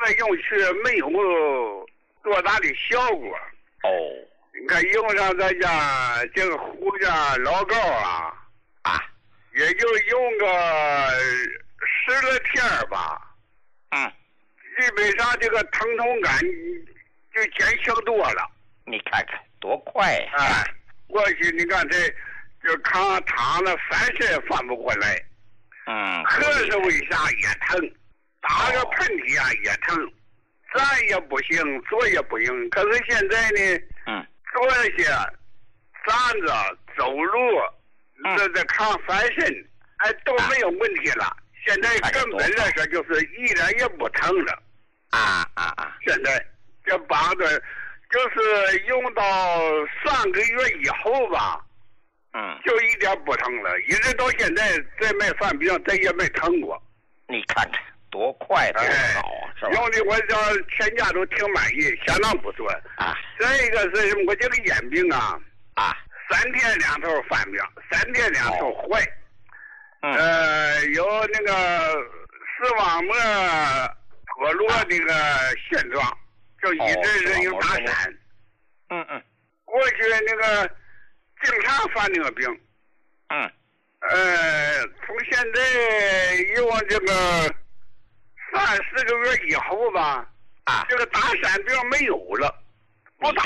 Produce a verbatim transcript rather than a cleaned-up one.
个用去没有多大的效果。 哦， 你看用上咱家这个胡家老膏啊， 啊， 也就用个十来天吧。 嗯， 基本上这个疼痛感就减轻多了。 你看看多快呀！ 哎，过去你看这就扛躺着翻身翻不过来。 嗯， 咳嗽一下也疼，打个喷嚏啊也疼，站也不行，坐也不行。可是现在呢， 嗯， 坐下、站着、走路，这这扛翻身，哎都没有问题了。现在根本来说就是一点也不疼了。 啊啊啊！ 现在这膀子就是用到上个月以后吧。 嗯， 就一点不疼了，一直到现在再没犯病，再也没疼过。 你看看多快多好啊，是吧？ 用的我这全家都挺满意，相当不错啊。 再一个是我这个眼病啊， 啊， 三天两头犯病，三天两头坏。 嗯、 呃，有那个视网膜脱落那个现状，就一直是有打闪。 嗯嗯。 过去那个。经常犯这个病， 嗯， 呃，从现在用这个三四个月以后吧， 啊， 这个打闪病没有了。